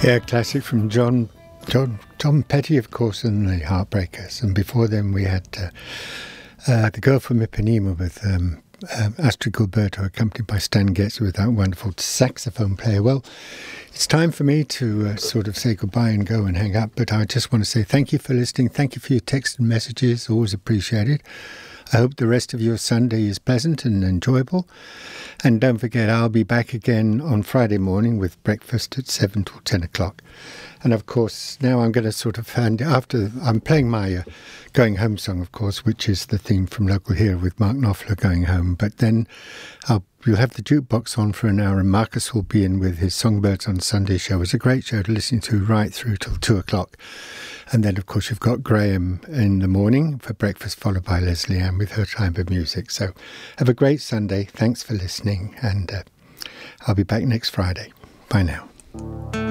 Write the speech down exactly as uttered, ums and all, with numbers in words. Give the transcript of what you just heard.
Yeah, classic from John John Tom Petty, of course, and the Heartbreakers. And before them we had uh, uh, The Girl from Ipanema with um, um, Astrid Gilberto, accompanied by Stan Getz with that wonderful saxophone player. Well, it's time for me to uh, sort of say goodbye and go and hang up, but I just want to say thank you for listening. Thank you for your text and messages, always appreciated. I hope the rest of your Sunday is pleasant and enjoyable. And don't forget, I'll be back again on Friday morning with breakfast at seven till ten o'clock. And of course, now I'm going to sort of hand, after I'm playing my uh, Going Home song, of course, which is the theme from Local Hero with Mark Knopfler, Going Home. But then I'll, you'll have the jukebox on for an hour, and Marcus will be in with his Songbirds on Sunday show. It's a great show to listen to right through till two o'clock. And then, of course, you've got Graham in the morning for breakfast, followed by Leslie Ann with her time of music. So have a great Sunday. Thanks for listening. And uh, I'll be back next Friday. Bye now.